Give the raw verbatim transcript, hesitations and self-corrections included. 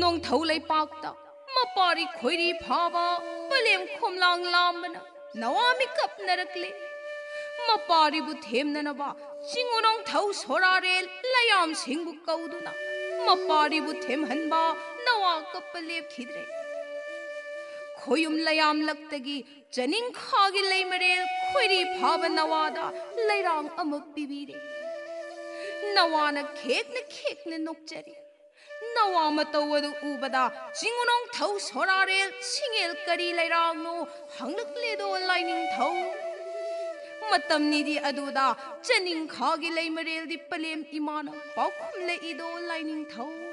nong thau lai pak ta mapari khoiri phaba palem khomlang lambana nawami kap narakle mapari bu themna na ba chingunong thau sorarel layam singbu kauduna mapari bu them hanba nawa kapalep khidre khoyum layam laktagi janing khagi leimarel khoiri phaba nawada lairang amuk bibire nawana khekna khekna nokjari nawa matawadu ubada jingunong thau sorarel singel kari lairang no hanglakledo lining thau matam nidi aduda janing khagi leimarel di palem imana pakhum le ido lining thau